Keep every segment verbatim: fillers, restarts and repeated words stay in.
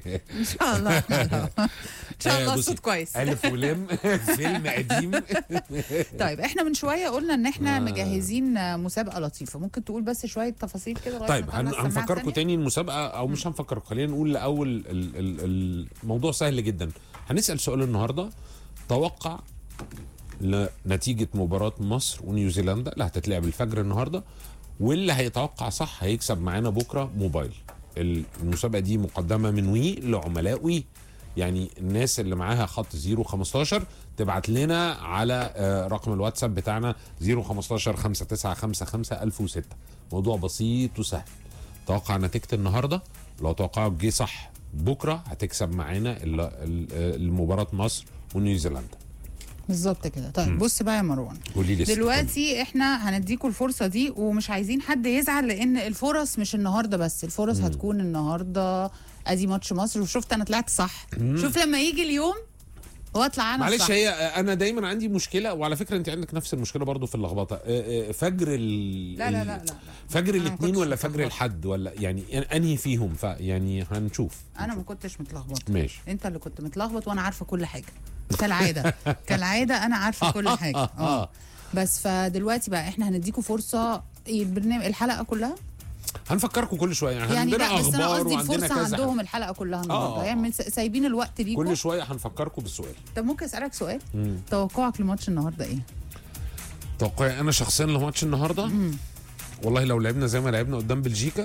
ان شاء الله. ان شاء الله الصوت كويس. الف ولام فيلم قديم. طيب احنا من شويه قلنا ان احنا مجهزين مسابقه لطيفه، ممكن تقول بس شويه تفاصيل كده لغايه طيب ما نخلص السماعة هنفكركم التانية؟ تاني المسابقه او مش هنفكركم، خلينا نقول الاول ال- ال- الموضوع سهل جدا. هنسال سؤال النهارده، توقع لنتيجه مباراه مصر ونيوزيلندا اللي هتتلعب الفجر النهارده، واللي هيتوقع صح هيكسب معانا بكره موبايل. المسابقه دي مقدمه من وي لعملاء وي، يعني الناس اللي معاها خط صفر خمستاشر تبعت لنا على آه، رقم الواتساب بتاعنا صفر خمستاشر خمسة تسعة خمسة خمسة ألف وستة. موضوع بسيط وسهل. توقع نتيجه النهارده، لو توقعك جه صح بكره هتكسب معانا ال- ال- المباراه مصر ونيوزيلندا. بالظبط كده. طيب م. بص بقى يا مروان، قولي لي دلوقتي احنا هنديكوا الفرصه دي، ومش عايزين حد يزعل لان الفرص مش النهارده بس، الفرص م. هتكون النهارده. ادي ماتش مصر، وشفت انا طلعت صح. م. شوف لما يجي اليوم واطلع انا معلش صح. هي انا دايما عندي مشكله، وعلى فكره انت عندك نفس المشكله برضو في اللخبطه. فجر ال لا لا لا لا, لا. فجر الاثنين ولا فجر الحد ولا يعني انهي فيهم؟ فيعني هنشوف. انا ما كنتش متلخبط. ماشي. انت اللي كنت متلخبط، وانا عارفه كل حاجه كالعاده. كالعاده انا عارفه كل حاجه. اه بس فدلوقتي بقى احنا هنديكوا فرصه. البرنامج الحلقه كلها هنفكركم كل شويه، يعني, يعني عندنا بس انا اخبار قصدي وعندنا الفرصه كذا عندهم حاجة. الحلقه كلها النهارده. آه. يعني سايبين الوقت ليكم. كل شويه هنفكركم بالسؤال. طب ممكن اسالك سؤال؟ مم. توقعك لماتش النهارده ايه؟ توقعي انا شخصيا لماتش النهارده، مم. والله لو لعبنا زي ما لعبنا قدام بلجيكا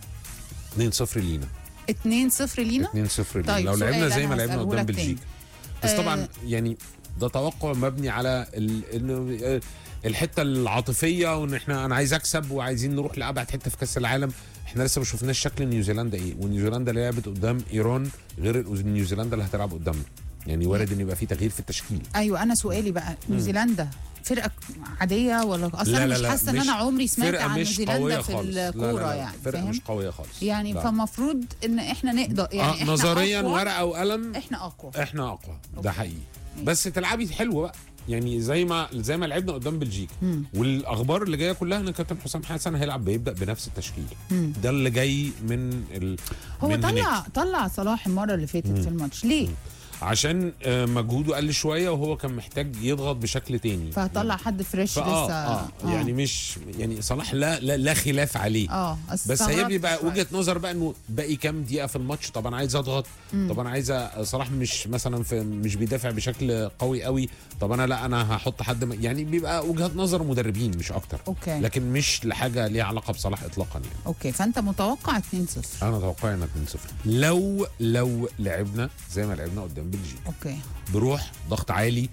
اتنين صفر لينا. اتنين صفر لينا؟ اتنين صفر لينا. طيب لو لعبنا زي ما لعبنا قدام بلجيكا. بس آه طبعا يعني ده توقع مبني على ال... ال... الحته العاطفيه، وان احنا انا عايز اكسب وعايزين نروح لابعد حته في كاس العالم. احنا لسه ما شفناش شكل نيوزيلندا ايه، ونيوزيلندا اللي لعبت قدام ايران غير نيوزيلندا اللي هتلعب قدامنا. يعني وارد ان يبقى في تغيير في التشكيل. ايوه انا سؤالي بقى، نيوزيلندا فرقه عاديه ولا اصلا؟ انا مش حاسه ان انا عمري سمعت عن نيوزيلندا في الكوره. يعني فرقه مش قويه خالص يعني. فالمفروض ان احنا نقدر يعني. آه احنا نظريا ورقه وقلم احنا اقوى احنا اقوى ده حقيقي. بس تلعبي حلوه بقى، يعني زي ما زي ما لعبنا قدام بلجيكا. مم. والاخبار اللي جايه كلها ان كابتن حسام حسن هيلعب بيبدا بنفس التشكيل. مم. ده اللي جاي من ال... هو من طلع هناك. طلع صلاح المره اللي فاتت مم. في الماتش ليه؟ مم. عشان مجهوده قل شويه وهو كان محتاج يضغط بشكل تاني، فطلع يعني حد فريش لسه. آه آه آه. يعني مش يعني صلاح لا لا, لا خلاف عليه. اه بس هي بيبقى وجهه نظر بقى انه باقي كام دقيقه في الماتش. طب انا عايز اضغط، مم. طب انا عايز صلاح مش مثلا في مش بيدافع بشكل قوي قوي، طب انا لا انا هحط حد، يعني بيبقى وجهه نظر مدربين مش اكتر. أوكي. لكن مش لحاجه ليها علاقه بصلاح اطلاقا يعني. اوكي فانت متوقع اتنين صفر؟ انا اتوقع ان اتنين صفر لو لو لعبنا زي ما لعبنا قدام بلجيكا. اوكي. بروح ضغط عالي،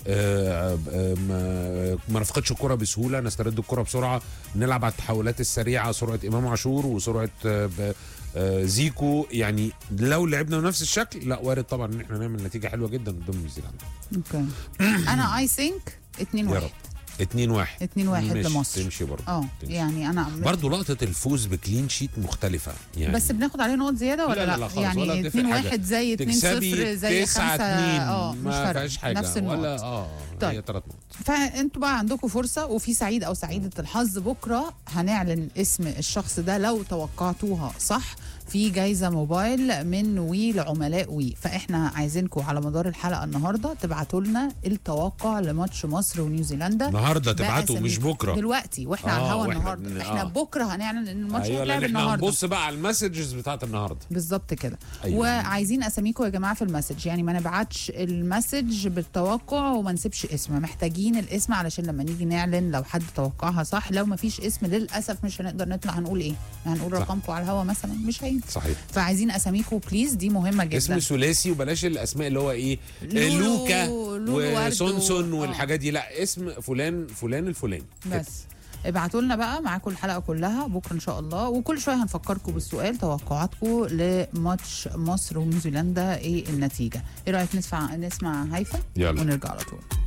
آه آه ما, ما نفقدش الكرة بسهولة، نسترد الكرة بسرعة، نلعب على التحولات السريعة، سرعة إمام عاشور وسرعة آه آه زيكو. يعني لو لعبنا بنفس الشكل لا وارد طبعا ان احنا نعمل نتيجة حلوة جدا قدام نيوزيلندا. اوكي. انا اي ثينك اتنين واحد. اتنين واحد اتنين واحد لمصر. تمشي برضه. اه يعني انا برضه لقطة الفوز بكلين شيت مختلفة يعني. بس بناخد عليه نقط زيادة ولا لا؟ لا, لا يعني اتنين واحد زي اتنين صفر زي خمسة. اه مش فارق حاجة نفس النقط. ولا اه طيب. هي ثلاث نقط. فانتوا بقى عندكم فرصة، وفي سعيد او سعيدة الحظ بكرة هنعلن اسم الشخص ده لو توقعتوها صح في جايزة موبايل من وي لعملاء وي. فاحنا عايزينكم على مدار الحلقة النهاردة تبعتوا لنا التوقع لماتش مصر ونيوزيلندا. النهارده تبعتوا مش بكره. دلوقتي واحنا آه على الهوا النهارده. احنا آه. بكره هنعلن ان الماتش أيوة هيتلعب النهارده. نبص بقى على المسجز بتاعت النهارده. بالظبط كده. أيوة. وعايزين اساميكم يا جماعه في المسج، يعني ما نبعتش المسج بالتوقع وما نسيبش اسم، محتاجين الاسم علشان لما نيجي نعلن لو حد توقعها صح. لو ما فيش اسم للاسف مش هنقدر نطلع. هنقول ايه؟ هنقول رقمكم على الهوا مثلا؟ مش هينفع. صحيح. فعايزين اساميكم بليز، دي مهمه جدا. اسم ثلاثي وبلاش الاسماء اللي هو ايه لولو لوكا لولو وسونسون والحاجات دي، لا اسم فلان فلان الفلاني بس. ابعتوا لنا بقى معاكم الحلقه كلها بكره ان شاء الله، وكل شويه هنفكركم بالسؤال توقعاتكم لماتش مصر ونيوزيلندا ايه النتيجه. ايه رايك نسمع نسمع هيفا يلا ونرجع على طول.